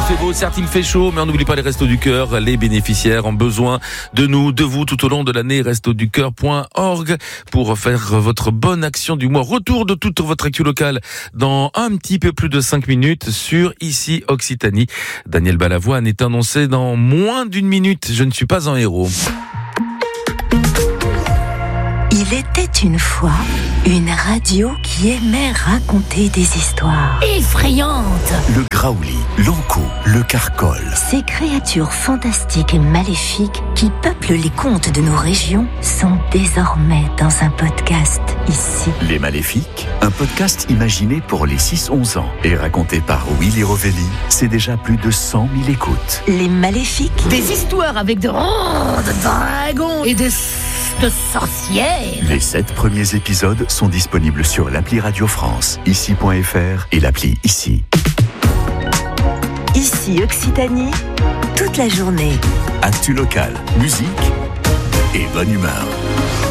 fait beau, certes il fait chaud, mais on n'oublie pas les Restos du Cœur. Les bénéficiaires ont besoin de nous, de vous tout au long de l'année. Restoducoeur.org pour faire votre bonne action du mois. Retour de toute votre actu locale dans un petit peu plus de 5 minutes sur Ici Occitanie. Daniel Balavoine est annoncé dans moins d'une minute. Je ne suis pas un héros. Il était une fois une radio qui aimait raconter des histoires effrayantes. Le graouli, l'ankou, le carcol. Ces créatures fantastiques et maléfiques qui peuplent les contes de nos régions sont désormais dans un podcast ici. Les Maléfiques, un podcast imaginé pour les 6-11 ans et raconté par Willy Rovelli. C'est déjà plus de 100 000 écoutes. Les Maléfiques. Des histoires avec de dragons et de sorcières. Les 7 premiers épisodes sont disponibles sur l'appli Radio France, ici.fr et l'appli Ici. Ici Occitanie, toute la journée. Actu locale, musique et bonne humeur.